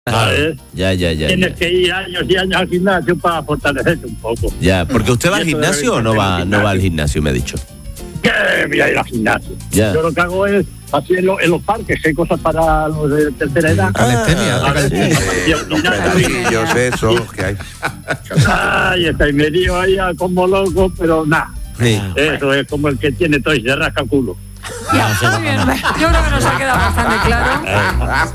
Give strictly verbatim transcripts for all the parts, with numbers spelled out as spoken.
¿sabes? Ya, ya, ya. Tienes ya. que ir años y años al gimnasio para fortalecerte un poco. Ya, porque usted va al Y eso gimnasio o no debería va, ser no va al gimnasio. gimnasio, me ha dicho. ¿Qué? Voy a ir al gimnasio. Ya. Yo lo que hago es, así en, lo, en los parques, hay cosas para los de tercera edad. Calistenia, Ah, hace calistenia. Y al Los final, pedacillos esos que hay. ay, está y me lío ahí a como loco, pero nada. Sí. Eso es como el que tiene todo y se rasca el culo. Muy bien, yo creo que nos ha quedado bastante claro.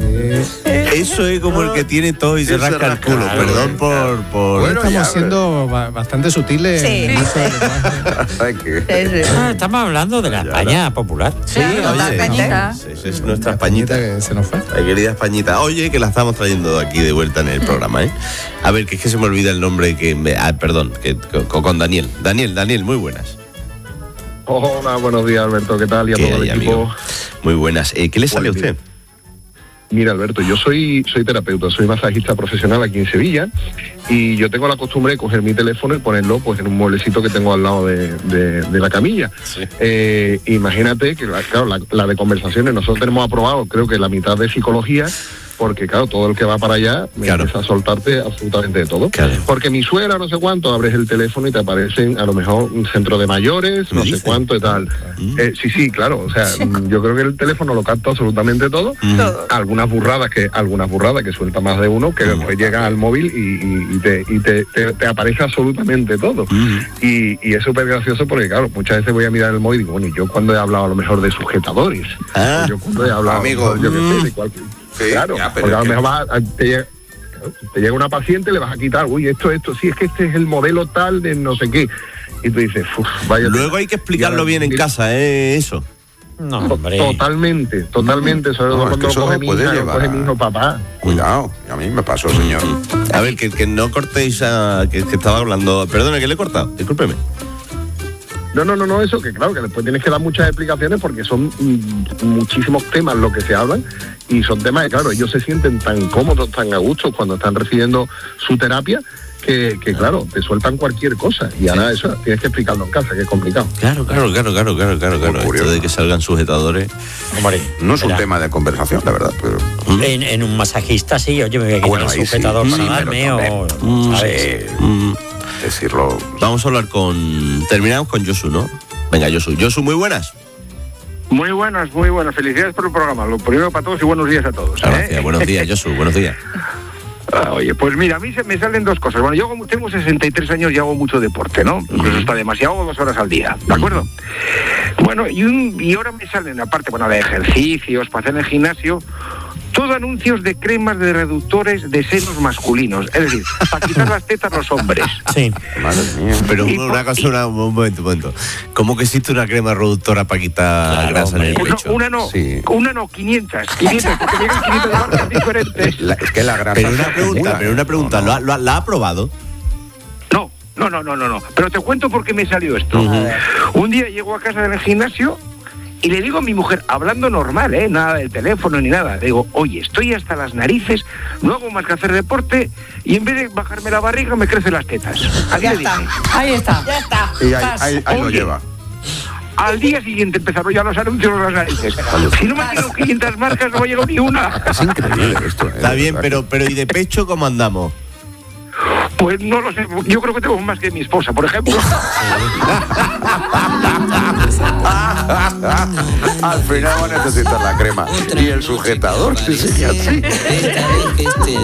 Eso es como el que tiene todo y se Y se rasca el rasca, culo. claro. Perdón por... por... Bueno, Estamos ya, siendo ba- bastante sutiles Sí. en el uso del lenguaje. Hay que- Ah, estamos hablando de la España popular. Sí, Claro, oye. Españita. Sí, sí, es nuestra Españita Españita. que se nos fue. Ay, querida Españita. Oye, que la estamos trayendo aquí de vuelta en el programa, ¿eh? A ver, que es que se me olvida el nombre que me... Ah, perdón, que, con, con Daniel. Daniel, Daniel, muy buenas. Hola, buenos días, Alberto. ¿Qué tal? Y a ¿Qué todo hay, el equipo. amigo? Muy buenas. Eh, ¿Qué le sale a Pues, usted? Mira, Alberto, yo soy soy terapeuta, soy masajista profesional aquí en Sevilla y yo tengo la costumbre de coger mi teléfono y ponerlo pues en un mueblecito que tengo al lado de, de- de la camilla. Sí. Eh, imagínate que, la, claro, la, la de conversaciones, nosotros tenemos aprobado creo que la mitad de psicología, porque claro, todo el que va para allá me Claro. empieza a soltarte absolutamente de todo. Claro. Porque mi suegra, no sé cuánto, abres el teléfono y te aparecen a lo mejor un centro de mayores, ¿Me no sé dice? cuánto y tal. Mm. Eh, sí, sí, claro, o sea, mm, yo creo que el teléfono lo capta absolutamente todo. Mm. Algunas burradas que algunas burradas que suelta más de uno, que Mm. después llega al móvil y, y- y te, y te, te- te aparece absolutamente todo. Mm. Y, y es súper gracioso porque, claro, muchas veces voy a mirar el móvil y digo, bueno, ¿y yo cuando he hablado a lo mejor de sujetadores? Ah. O yo cuando he hablado, Amigo, yo qué mm. sé, de cuál- Sí, claro, ya, pero porque a lo es que- mejor vas a- te llega, claro, te llega una paciente, le vas a quitar, uy, esto, esto, sí, es que este es el modelo tal de no sé qué. Y tú dices, uff, vaya. Luego hay que explicarlo Y ahora- bien en casa, ¿eh? Eso. No, To- hombre. Totalmente, totalmente. Sobre No, todo es que cuando eso lo coge se mi puede hija, lo llevar coge a- mi hijo, papá. Cuidado, a mí me pasó, señor. A ver, que, que no cortéis a... Que, que estaba hablando... Perdone, que le he cortado. Discúlpeme. No, no, no, no, eso que claro, que después tienes que dar muchas explicaciones porque son mm, muchísimos temas los que se hablan y son temas que, claro, ellos se sienten tan cómodos, tan a gusto cuando están recibiendo su terapia que, que claro, te sueltan cualquier cosa y ahora eso tienes que explicarlo en casa, que es complicado. Claro, claro, claro, claro, claro, claro. claro. Esto curioso. de que salgan sujetadores... Hombre, No es un mira, tema de conversación, la verdad, pero... En, en un masajista sí, oye, me voy a quitar Bueno, el ahí sí. sujetador para Sí, darme pero o... Mm, ¿sabes? Mm, Decirlo... Vamos a hablar con... Terminamos con Josu, ¿no? Venga, Josu. Josu, muy buenas. Muy buenas, muy buenas. Felicidades por el programa. Lo primero para todos y buenos días a todos. ¿eh? Gracias. Buenos días, Josu. Buenos días. Ah, oye, pues mira, a mí se me salen dos cosas. Bueno, yo hago- tengo sesenta y tres años y hago mucho deporte, ¿no? Incluso está demasiado, hago dos horas al día, ¿de acuerdo? Bueno, y, un, y ahora me salen, aparte, bueno, de ejercicios, para hacer en el gimnasio, todo anuncios de cremas de reductores de senos masculinos. Es decir, para quitar las tetas a los hombres. Sí. Madre mía. Pero Y una por- cosa, una- un momento, un momento. ¿Cómo que existe una crema reductora para quitar Claro, grasa en el hombre. Una, pecho? una no, Sí. una no, quinientas, quinientas, porque llegan quinientas de marcas diferentes. La- es que la grasa Pero se una pregunta, acumula, pero una ¿eh? pregunta. No, ¿Lo no. ha, lo ha- ¿La ha probado? No, no, no, no, no, no. Pero te cuento por qué me salió esto. Un día llego a casa del gimnasio y le digo a mi mujer, hablando normal, ¿eh? Nada del teléfono ni nada. Le digo, oye, estoy hasta las narices, no hago más que hacer deporte y en vez de bajarme la barriga me crecen las tetas. Así Ya le dije. está. Ahí está. Ya está. Y ahí, ahí- ahí lo Oye. lleva. Al día siguiente empezaron ya los anuncios de las narices. Si no me tengo quinientas marcas no me ha llegado ni una. Es increíble esto. ¿eh? Está De bien, verdad pero, pero ¿y de pecho cómo andamos? Pues no lo sé, yo creo que tengo más que mi esposa, por ejemplo. Al final va a necesitar la crema y el sujetador, sí, sí, así. Esta vez que esté